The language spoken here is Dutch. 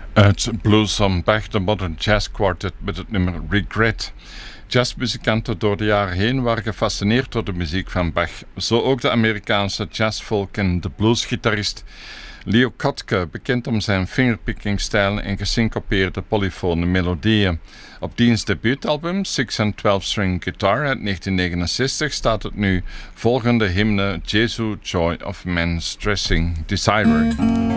Uit Blues van Bach, de Modern Jazz Quartet met het nummer Regret. Jazzmuzikanten door de jaren heen waren gefascineerd door de muziek van Bach. Zo ook de Amerikaanse jazzfolk en de bluesgitarist Leo Kottke, bekend om zijn fingerpicking-stijl en gesyncopeerde polyfone melodieën. Op diens debuutalbum Six and 12-string Guitar uit 1969 staat het nu volgende hymne Jesu Joy of Man's Dressing Desire.